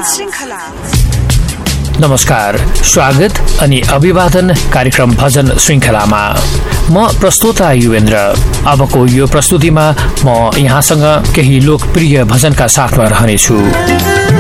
नमस्कार, स्वागत अनि अभिवादन कार्यक्रम भजन श्रृंखलामा। म प्रस्तोता युवेन्द्र। अबको यो प्रस्तुतिमा म यहाँसँग केही लोकप्रिय भजनका साथमा रहनेछु।